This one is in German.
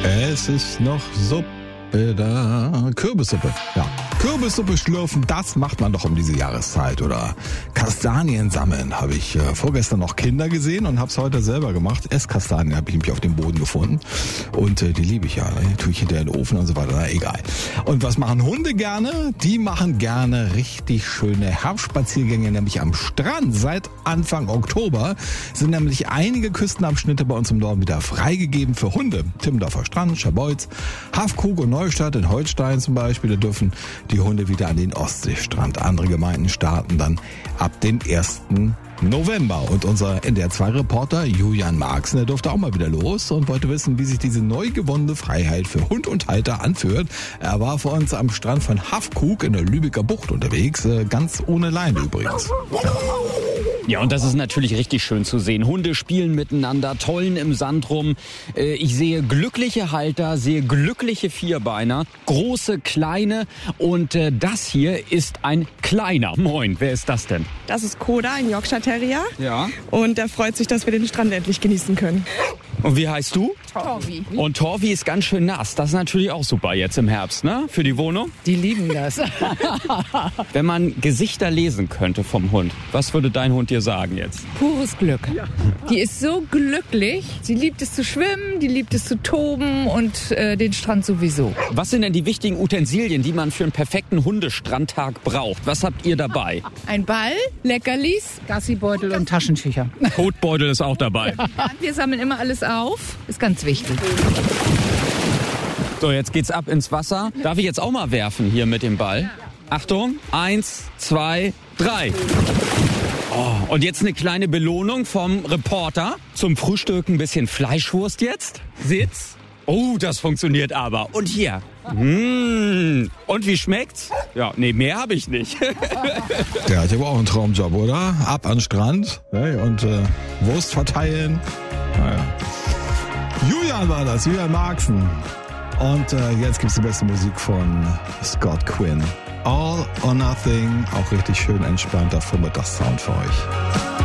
Es ist noch Suppe da. Kürbissuppe, ja. Kürbissuppe schlürfen, das macht man doch um diese Jahreszeit. Oder Kastanien sammeln. Habe ich vorgestern noch Kinder gesehen und habe es heute selber gemacht. Esskastanien habe ich nämlich auf dem Boden gefunden. Und die liebe ich ja. Ne? Tue ich hinterher in den Ofen und so weiter. Na, egal. Und was machen Hunde gerne? Die machen gerne richtig schöne Herbstspaziergänge, nämlich am Strand. Seit Anfang Oktober sind nämlich einige Küstenabschnitte bei uns im Norden wieder freigegeben für Hunde. Timmendorfer Strand, Scharbeutz, Haffkrug und Neustadt in Holstein zum Beispiel. Da dürfen die Hunde wieder an den Ostseestrand. Andere Gemeinden starten dann ab den 1. November. Und unser NDR2-Reporter Julian Marxen, der durfte auch mal wieder los und wollte wissen, wie sich diese neu gewonnene Freiheit für Hund und Halter anfühlt. Er war vor uns am Strand von Haffkrug in der Lübecker Bucht unterwegs, ganz ohne Leine übrigens. Ja, und das ist natürlich richtig schön zu sehen. Hunde spielen miteinander, tollen im Sand rum. Ich sehe glückliche Halter, sehe glückliche Vierbeiner, große, kleine. Und das hier ist ein kleiner. Moin, wer ist das denn? Das ist Koda, ein Yorkshire Terrier. Ja. Und der freut sich, dass wir den Strand endlich genießen können. Und wie heißt du? Torvi. Und Torvi ist ganz schön nass. Das ist natürlich auch super jetzt im Herbst, ne? Für die Wohnung. Die lieben das. Wenn man Gesichter lesen könnte vom Hund, was würde dein Hund dir sagen jetzt? Pures Glück. Die ist so glücklich. Sie liebt es zu schwimmen, die liebt es zu toben und den Strand sowieso. Was sind denn die wichtigen Utensilien, die man für einen perfekten Hundestrandtag braucht? Was habt ihr dabei? Ein Ball, Leckerlis, Gassibeutel und Taschentücher. Kotbeutel ist auch dabei. wir sammeln immer alles auf. Ist ganz wichtig. So, jetzt geht's ab ins Wasser. Darf ich jetzt auch mal werfen hier mit dem Ball? Achtung, 1, 2, 3. Oh, und jetzt eine kleine Belohnung vom Reporter. Zum Frühstück ein bisschen Fleischwurst jetzt. Sitz. Oh, das funktioniert aber. Und hier. Und wie schmeckt's? Ja, nee, mehr habe ich nicht. Der hat ja aber auch einen Traumjob, oder? Ab an den Strand, ne? Und Wurst verteilen. Naja. Julian war das, Julian Marxen. Und jetzt gibt's die beste Musik von Scott Quinn. All or Nothing, auch richtig schön entspannter Vormittagssound für euch.